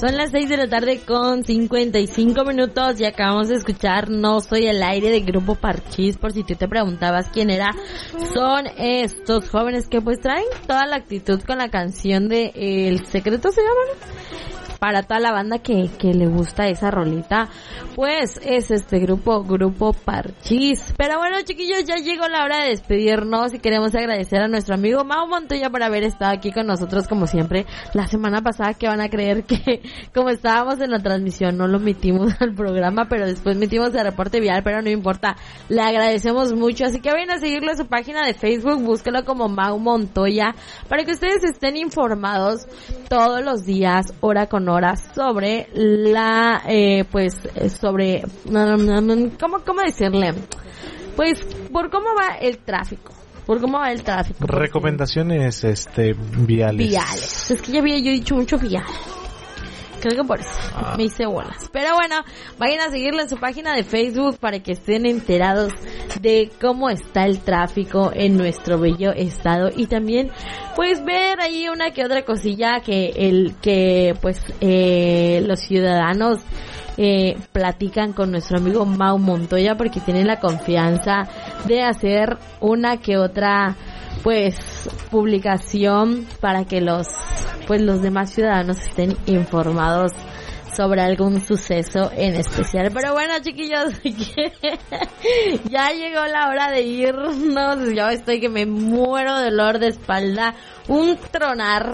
Son las 6 de la tarde con 55 minutos y acabamos de escuchar No Soy el Aire de Grupo Parchís. Por si tú te preguntabas quién era, son estos jóvenes que pues traen toda la actitud con la canción de El Secreto, se llama, ¿no? Para toda la banda que le gusta esa rolita, pues es este grupo Parchís. Pero bueno, chiquillos, ya llegó la hora de despedirnos y queremos agradecer a nuestro amigo Mau Montoya por haber estado aquí con nosotros como siempre. La semana pasada, que van a creer que como estábamos en la transmisión no lo metimos al programa, pero después metimos el reporte vial, pero no importa, le agradecemos mucho. Así que vayan a seguirlo en su página de Facebook, búsquelo como Mau Montoya, para que ustedes estén informados todos los días, hora con hora, sobre la sobre ¿cómo decirle? Pues por cómo va el tráfico. Recomendaciones viales. Es que ya había yo dicho mucho vial. Creo que por eso me hice bolas. Pero bueno, vayan a seguirle en su página de Facebook para que estén enterados de cómo está el tráfico en nuestro bello estado. Y también, pues, ver ahí una que otra cosilla que los ciudadanos platican con nuestro amigo Mau Montoya, porque tienen la confianza de hacer una que otra publicación para que los demás ciudadanos estén informados sobre algún suceso en especial. Pero bueno, chiquillos, ya llegó la hora de irnos. Yo estoy que me muero de dolor de espalda. Un tronar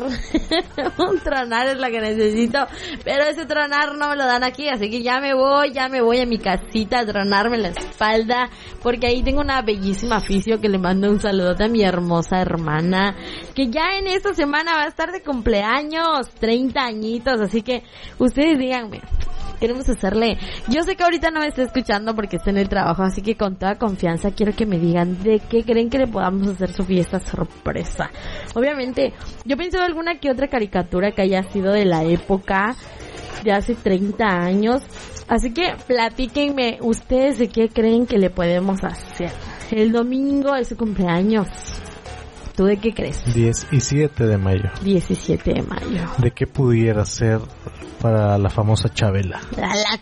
es lo que necesito, pero ese tronar no me lo dan aquí, así que ya me voy a mi casita a tronarme la espalda, porque ahí tengo una bellísima fisio que le mando un saludote a mi hermosa hermana, que ya en esta semana va a estar de cumpleaños, 30 añitos, así que ustedes díganme, queremos hacerle, yo sé que ahorita no me está escuchando porque está en el trabajo, así que con toda confianza quiero que me digan de qué creen que le podamos hacer su fiesta sorpresa. Obviamente, yo pienso en alguna que otra caricatura que haya sido de la época de hace 30 años, así que platíquenme ustedes de qué creen que le podemos hacer. El domingo es su cumpleaños. ¿Tú de qué crees? 17 de mayo. 17 de mayo. ¿De qué pudiera ser para la famosa Chabela? La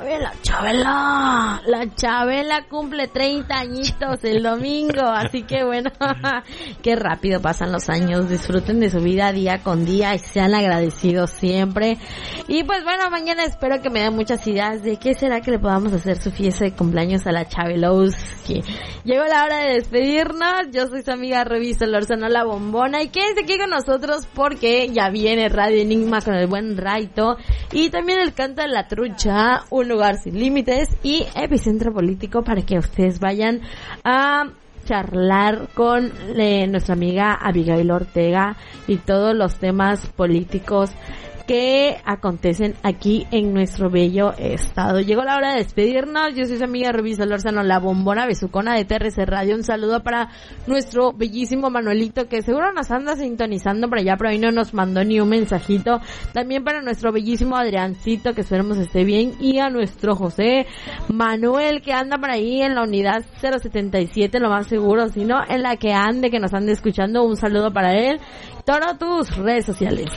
Chabela cumple 30 añitos el domingo, así que bueno, qué rápido pasan los años. Disfruten de su vida día con día y sean agradecidos siempre. Y pues bueno, mañana espero que me den muchas ideas de qué será que le podamos hacer su fiesta de cumpleaños a la Chabelowski. Llegó la hora de despedirnos. Yo soy su amiga Revisa Lorzano la Bombona y quédense aquí con nosotros porque ya viene Radio Enigma con el buen Raito y también el Canto de la Trucha, Un Lugar Sin Límites y Epicentro Político, para que ustedes vayan a charlar con nuestra amiga Abigail Ortega y todos los temas políticos que acontecen aquí en nuestro bello estado. Llegó la hora de despedirnos. Yo soy su amiga Revisa Lorzano, la Bombona besucona de TRC Radio. Un saludo para nuestro bellísimo Manuelito, que seguro nos anda sintonizando por allá, pero ahí no nos mandó ni un mensajito. También para nuestro bellísimo Adriancito, que esperemos esté bien, y a nuestro José Manuel, que anda por ahí en la unidad 077, lo más seguro, si no, en la que nos ande escuchando. Un saludo para él. Todas tus redes sociales.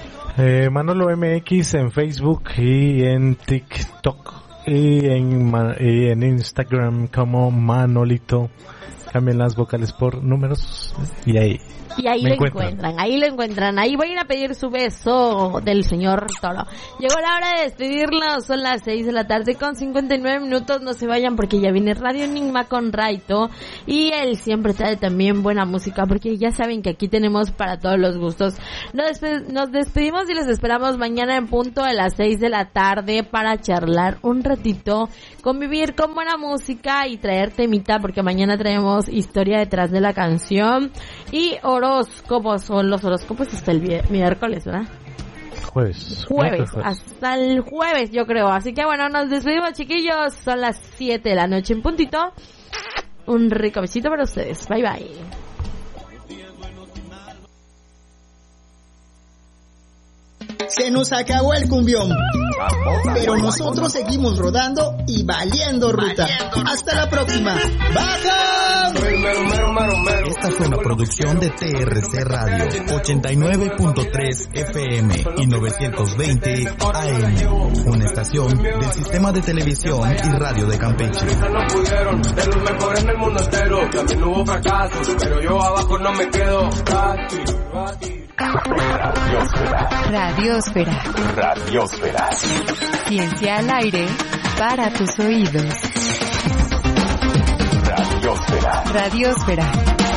Manolo MX en Facebook y en TikTok y en Instagram como Manolito. Cambien las vocales por números y ahí lo encuentran. Ahí vayan a pedir su beso del señor Toro. Llegó la hora de despedirnos. Son las 6 de la tarde con 59 minutos. No se vayan porque ya viene Radio Enigma con Raito y él siempre trae también buena música, porque ya saben que aquí tenemos para todos los gustos. Nos despedimos y les esperamos mañana en punto a las 6 de la tarde para charlar un ratito, convivir con buena música y traer temita, porque mañana traemos historia detrás de la canción y horóscopos. Son los horóscopos hasta el miércoles, ¿verdad? Jueves, hasta el jueves yo creo. Así que bueno, nos despedimos, chiquillos. Son las 7 de la noche en puntito. Un rico besito para ustedes. Bye bye. Se nos acabó el cumbión. Pero nosotros seguimos rodando y valiendo ruta. Hasta la próxima. ¡Baja! Esta fue una producción de TRC Radio, 89.3 FM y 920 AM, una estación del Sistema de Televisión y Radio de Campeche. No pudieron, de los mejores en el mundo entero. También hubo fracasos, pero yo abajo no me quedo. Radiosfera. Radiosfera. Ciencia al aire para tus oídos. Radiosfera. Radiosfera.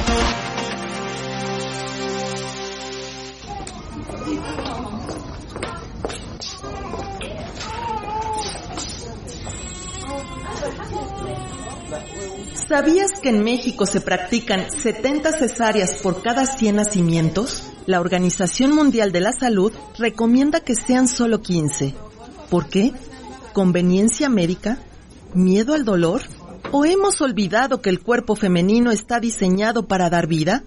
¿Sabías que en México se practican 70 cesáreas por cada 100 nacimientos? La Organización Mundial de la Salud recomienda que sean solo 15. ¿Por qué? ¿Conveniencia médica? ¿Miedo al dolor? ¿O hemos olvidado que el cuerpo femenino está diseñado para dar vida?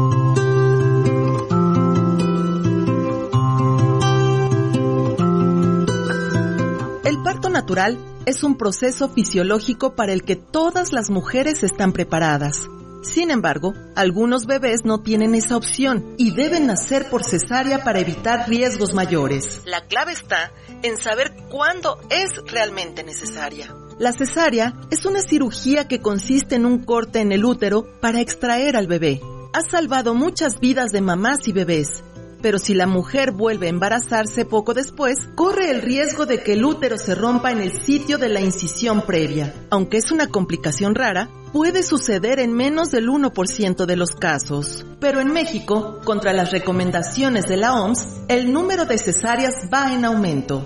El parto natural es un proceso fisiológico para el que todas las mujeres están preparadas. Sin embargo, algunos bebés no tienen esa opción y deben nacer por cesárea para evitar riesgos mayores. La clave está en saber cuándo es realmente necesaria. La cesárea es una cirugía que consiste en un corte en el útero para extraer al bebé. Ha salvado muchas vidas de mamás y bebés. Pero si la mujer vuelve a embarazarse poco después, corre el riesgo de que el útero se rompa en el sitio de la incisión previa. Aunque es una complicación rara, puede suceder en menos del 1% de los casos. Pero en México, contra las recomendaciones de la OMS, el número de cesáreas va en aumento.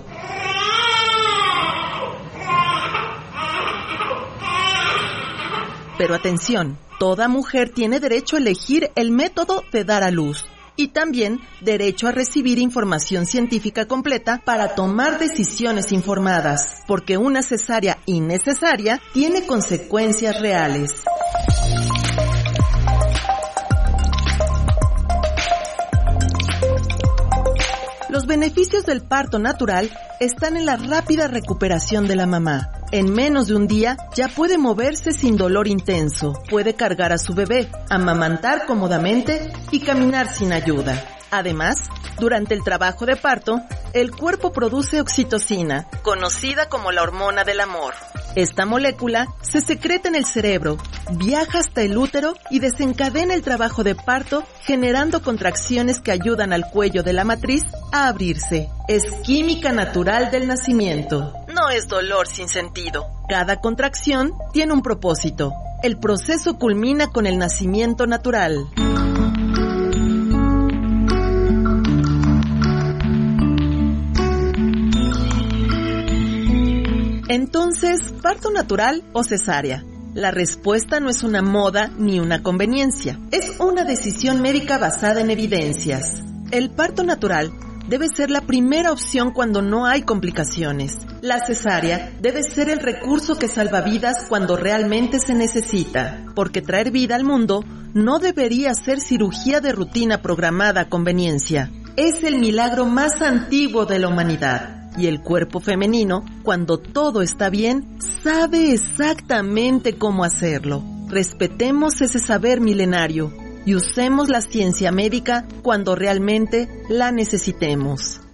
Pero atención, toda mujer tiene derecho a elegir el método de dar a luz. Y también derecho a recibir información científica completa para tomar decisiones informadas, porque una cesárea innecesaria tiene consecuencias reales. Los beneficios del parto natural están en la rápida recuperación de la mamá. En menos de un día ya puede moverse sin dolor intenso, puede cargar a su bebé, amamantar cómodamente y caminar sin ayuda. Además, durante el trabajo de parto, el cuerpo produce oxitocina, conocida como la hormona del amor. Esta molécula se secreta en el cerebro, viaja hasta el útero y desencadena el trabajo de parto, generando contracciones que ayudan al cuello de la matriz a abrirse. Es química natural del nacimiento. No es dolor sin sentido. Cada contracción tiene un propósito. El proceso culmina con el nacimiento natural. Entonces, ¿parto natural o cesárea? La respuesta no es una moda ni una conveniencia. Es una decisión médica basada en evidencias. El parto natural debe ser la primera opción cuando no hay complicaciones. La cesárea debe ser el recurso que salva vidas cuando realmente se necesita, porque traer vida al mundo no debería ser cirugía de rutina programada a conveniencia. Es el milagro más antiguo de la humanidad. Y el cuerpo femenino, cuando todo está bien, sabe exactamente cómo hacerlo. Respetemos ese saber milenario y usemos la ciencia médica cuando realmente la necesitemos.